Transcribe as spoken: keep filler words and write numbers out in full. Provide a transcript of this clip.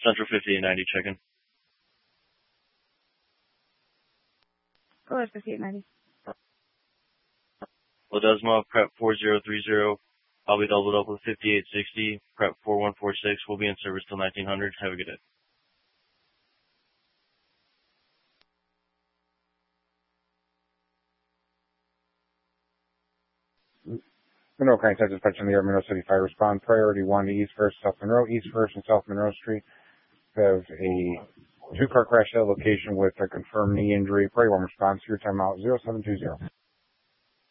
Central fifty-eight ninety, check-in. Go ahead, fifty-eight ninety. Ledesma, prep four zero three zero. I'll be doubled up with fifty-eight sixty. Prep four one four six. We'll be in service till nineteen hundred. Have a good day. Monroe County, Texas, Dispatch in the Air, Monroe City Fire Response. Priority one to East First, South Monroe. East First and South Monroe Street. We have a two-car crash at a location with a confirmed knee injury. Priority one response. Your timeout zero seven two zero.